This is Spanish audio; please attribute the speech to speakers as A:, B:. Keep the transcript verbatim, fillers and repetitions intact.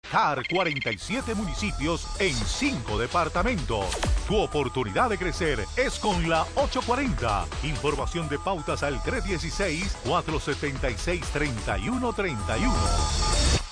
A: C A R, cuarenta y siete municipios en cinco departamentos. Tu oportunidad de crecer es con la ochocientos cuarenta. Información de pautas al tres uno seis, cuatro siete seis, tres uno tres uno.